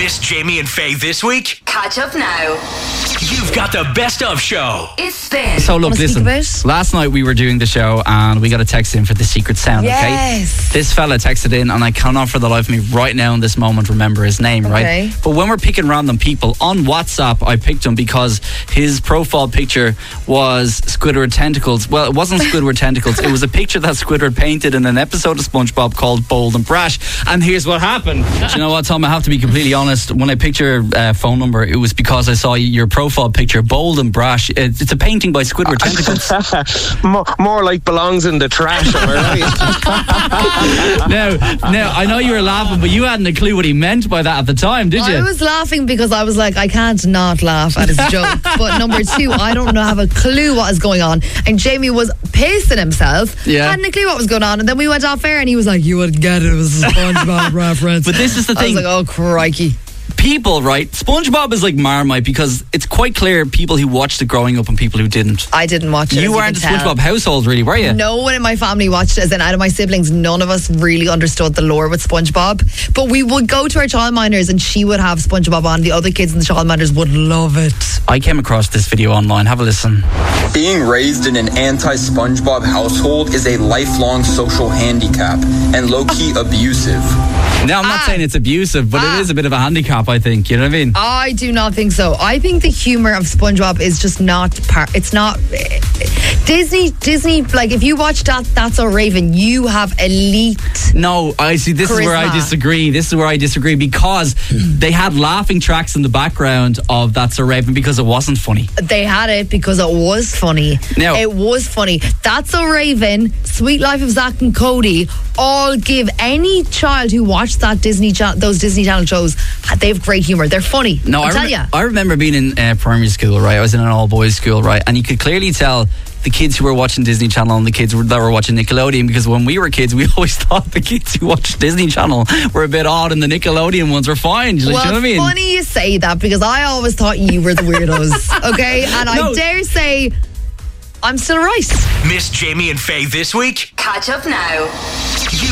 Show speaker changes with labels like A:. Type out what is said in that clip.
A: Miss Jamie and Faye this week?
B: Catch up now.
A: You've got the best of show.
B: It's Spin.
C: So look,
D: Wanna speak
C: listen.
D: about?
C: Last night we were doing the show and we got a text in for the secret sound.
D: Yes.
C: Okay. This fella texted in, and I cannot for the life of me right now in this moment remember his name.
D: Okay.
C: Right. But when we're picking random people on WhatsApp, I picked him because his profile picture was Squidward tentacles. Well, it wasn't Squidward tentacles. It was a picture that Squidward painted in an episode of SpongeBob called Bold and Brash. And here's what happened. Do you know what, Tom? I have to be completely honest. When I picked your phone number, it was because I saw your profile picture, Bold and Brash. It's a painting by Squidward tentacles.
E: more like belongs in the trash, am I right?
C: Now, I know you were laughing, but you hadn't a clue what he meant by that at the time, did you?
D: I was laughing because I was like, I can't not laugh at his joke. But number two, I don't have a clue what is going on. And Jamie was pacing himself.
C: Yeah.
D: Hadn't a clue what was going on. And then we went off air and he was like, you wouldn't get it. It was a SpongeBob reference.
C: But this is the
D: I
C: thing.
D: was like, oh, crikey.
C: People, right? SpongeBob is like Marmite because it's quite clear people who watched it growing up and people who didn't.
D: I didn't watch it.
C: You weren't a SpongeBob household, really, were you?
D: No one in my family watched it, as in out of my siblings, none of us really understood the lore with SpongeBob. But we would go to our childminders and she would have SpongeBob on. The other kids in the childminders would love it.
C: I came across this video online. Have a listen.
F: Being raised in an anti-SpongeBob household is a lifelong social handicap and low-key abusive.
C: Now, I'm not saying it's abusive, but it is a bit of a handicap, I think. You know what I mean?
D: I do not think so. I think the humor of SpongeBob is just not it's not Disney, like if you watch That's So Raven, you have elite.
C: No, I see. This is where I disagree. This is where I disagree because they had laughing tracks in the background of That's So Raven because it wasn't funny.
D: They had it because it was funny.
C: Now-
D: it was funny. That's So Raven, Sweet Life of Zach and Cody, all give any child who watched that those Disney Channel shows, they have great humor. They're funny.
C: No,
D: I tell you.
C: I remember being in primary school, right? I was in an all-boys school, right? And you could clearly tell the kids who were watching Disney Channel and the kids that were watching Nickelodeon, because when we were kids, we always thought the kids who watched Disney Channel were a bit odd and the Nickelodeon ones were fine. Do you know what I mean?
D: Funny you say that because I always thought you were the weirdos, okay? And I dare say I'm still right.
A: Miss Jamie and Faye this week?
B: Catch up now.